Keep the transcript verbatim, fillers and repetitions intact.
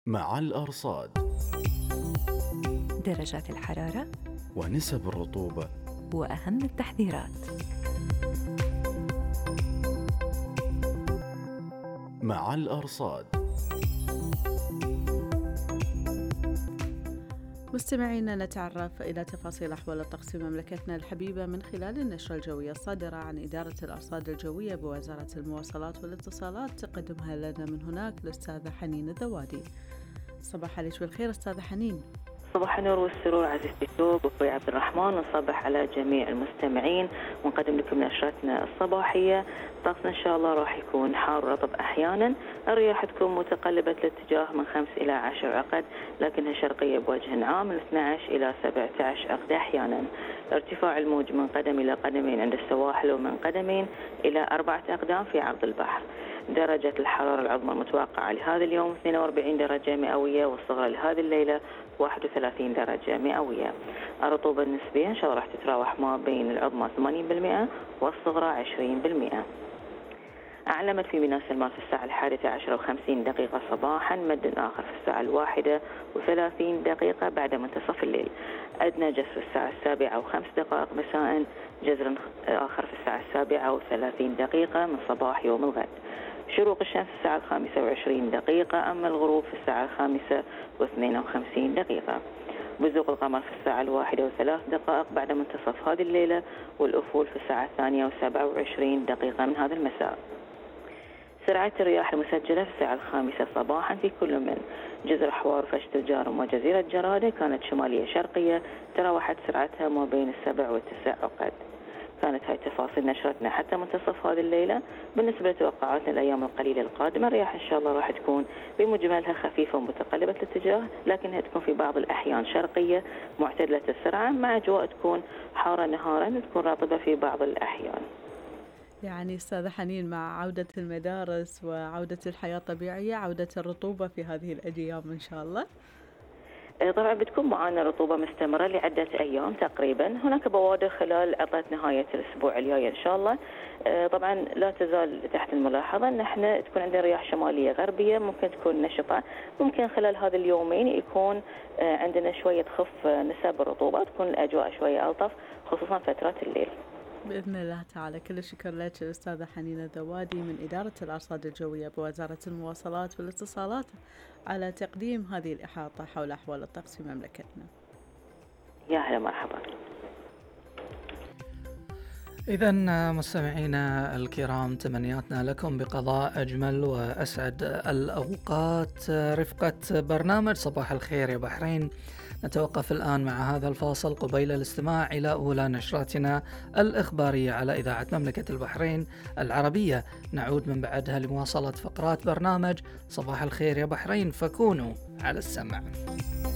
مع الأرصاد. درجات الحرارة ونسب الرطوبة وأهم التحذيرات. مع الأرصاد. مستمعينا، نتعرف إلى تفاصيل أحوال الطقس في مملكتنا الحبيبة من خلال النشرة الجوية الصادرة عن إدارة الأرصاد الجوية بوزارة المواصلات والاتصالات، تقدمها لنا من هناك الأستاذة حنين الذوادي. صباح عليك بالخير أستاذة حنين. صباح النور والسرور عزيزتي الشوق وأخوي عبد الرحمن، ونصبح على جميع المستمعين ونقدم لكم نشرتنا الصباحية. طقسنا إن شاء الله راح يكون حار ورطب أحيانا، الرياح تكون متقلبة الاتجاه من خمس إلى عشر عقد، لكنها شرقية بوجه عام من اثني عشر إلى سبعة عشر عقد أحيانا. ارتفاع الموج من قدم إلى قدمين عند السواحل، ومن قدمين إلى أربعة أقدام في عرض البحر. درجة الحرارة العظمى المتوقعة لهذا اليوم اثنين وأربعين درجة مئوية، والصغرى لهذه الليلة واحد وثلاثين درجة مئوية. الرطوبة النسبية إن شاء الله راح تتراوح ما بين العظمى ثمانين بالمئة والصغرى عشرين بالمئة. أعلمت في ميناء سلمان في الساعة الحادية عشرة وخمسين دقيقة صباحا مد آخر في الساعة الواحدة وثلاثين دقيقة بعد منتصف الليل. أدنى جسر في الساعة السابعة وخمس دقائق مساء، جزر آخر في الساعة السابعة وثلاثين دقيقة من صباح يوم الغد. شروق الشمس في الساعة الخامسة وعشرين دقيقة، أما الغروب في الساعة الخامسة واثنين وخمسين دقيقة. بزوغ القمر في الساعة الواحدة وثلاث دقائق بعد منتصف هذه الليلة، والأفول في الساعة الثانية وسبعة وعشرين دقيقة من هذا المساء. سرعة الرياح المسجلة في الساعة الخامسة صباحا في كل من جزر حوار وفشت الجارم وجزيرة جرادة كانت شمالية شرقية، تراوحت سرعتها ما بين السبع والتسع عقد. كانت هاي تفاصيل نشرتنا حتى منتصف هذه الليلة. بالنسبة لتوقعاتنا الأيام القليلة القادمة، الرياح إن شاء الله راح تكون بمجملها خفيفة ومتقلبة الاتجاه، لكنها تكون في بعض الأحيان شرقية معتدلة السرعة، مع أجواء تكون حارة نهارا وتكون رطبة في بعض الأحيان. يعني أستاذة حنين، مع عودة المدارس وعودة الحياة الطبيعية، عودة الرطوبة في هذه الأيام إن شاء الله. طبعا بتكون معنا رطوبة مستمرة لعدة أيام تقريبا. هناك بوادر خلال عطلة نهاية الأسبوع الجاي إن شاء الله. طبعا لا تزال تحت الملاحظة أن احنا تكون عندنا رياح شمالية غربية ممكن تكون نشطة. ممكن خلال هذا اليومين يكون عندنا شوية خف نسب الرطوبة، تكون الأجواء شوية ألطف خصوصا فترة الليل بإذن الله تعالى. كل الشكر لك الأستاذة حنين الذوادي من إدارة الأرصاد الجوية بوزارة المواصلات والاتصالات على تقديم هذه الإحاطة حول أحوال الطقس في مملكتنا. يا هلا مرحبا. إذن مستمعينا الكرام، تمنياتنا لكم بقضاء أجمل وأسعد الأوقات رفقة برنامج صباح الخير يا بحرين. نتوقف الآن مع هذا الفاصل قبيل الاستماع إلى أولى نشراتنا الإخبارية على إذاعة مملكة البحرين العربية. نعود من بعدها لمواصلة فقرات برنامج صباح الخير يا بحرين، فكونوا على السمع.